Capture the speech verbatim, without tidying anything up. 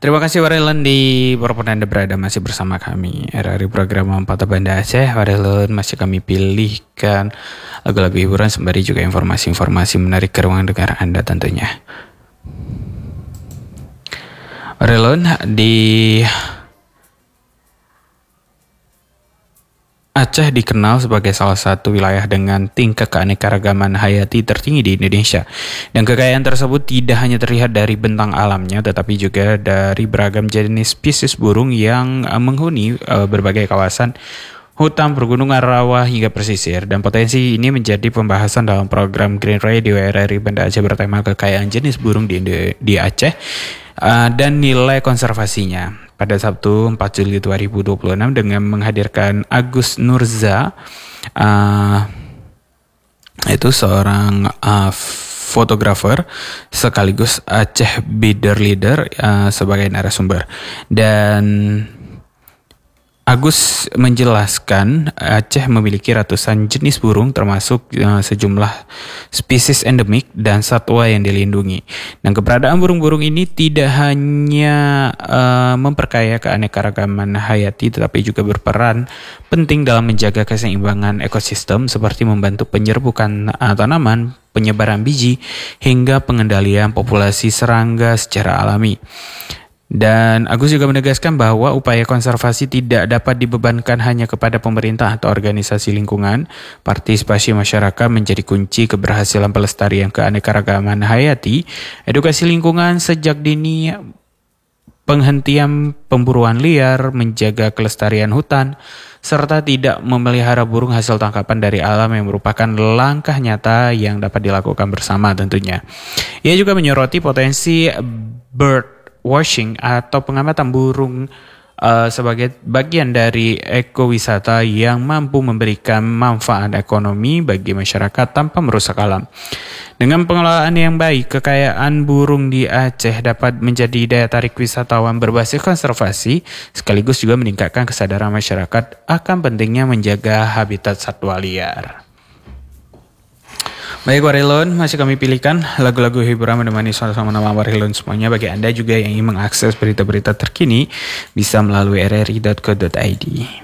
Terima kasih Warelon di walaupun Anda berada masih bersama kami. R R I program empat Banda Aceh, Warelon masih kami pilihkan lagu-lagu hiburan sembari juga informasi-informasi menarik ke ruang dengar Anda tentunya. Warelon di Aceh dikenal sebagai salah satu wilayah dengan tingkat keanekaragaman hayati tertinggi di Indonesia. Dan kekayaan tersebut tidak hanya terlihat dari bentang alamnya, tetapi juga dari beragam jenis spesies burung yang menghuni uh, berbagai kawasan hutan, pergunungan, rawa, hingga pesisir. Dan potensi ini menjadi pembahasan dalam program Green Radio R R I Banda Aceh bertema kekayaan jenis burung di, di Aceh uh, dan nilai konservasinya. Pada Sabtu empat Juli dua ribu dua puluh enam dengan menghadirkan Agus Nurza, uh, itu seorang uh, fotografer sekaligus Aceh Bidder Leader uh, sebagai narasumber. Dan Agus menjelaskan Aceh memiliki ratusan jenis burung termasuk uh, sejumlah spesies endemik dan satwa yang dilindungi. Dan keberadaan burung-burung ini tidak hanya uh, memperkaya keanekaragaman hayati tetapi juga berperan penting dalam menjaga keseimbangan ekosistem seperti membantu penyerbukan uh, tanaman, penyebaran biji, hingga pengendalian populasi serangga secara alami. Dan Agus juga menegaskan bahwa upaya konservasi tidak dapat dibebankan hanya kepada pemerintah atau organisasi lingkungan. Partisipasi masyarakat menjadi kunci keberhasilan pelestarian keanekaragaman hayati, edukasi lingkungan sejak dini, penghentian pemburuan liar, menjaga kelestarian hutan, serta tidak memelihara burung hasil tangkapan dari alam yang merupakan langkah nyata yang dapat dilakukan bersama tentunya. Ia juga menyoroti potensi bird washing atau pengamatan burung uh, sebagai bagian dari ekowisata yang mampu memberikan manfaat ekonomi bagi masyarakat tanpa merusak alam. Dengan pengelolaan yang baik, kekayaan burung di Aceh dapat menjadi daya tarik wisatawan berbasis konservasi, sekaligus juga meningkatkan kesadaran masyarakat akan pentingnya menjaga habitat satwa liar. Baik Warelon, masih kami pilihkan lagu-lagu hiburan menemani sama-sama nama Warelon semuanya. Bagi Anda juga yang ingin mengakses berita-berita terkini, bisa melalui r r i dot co dot i d.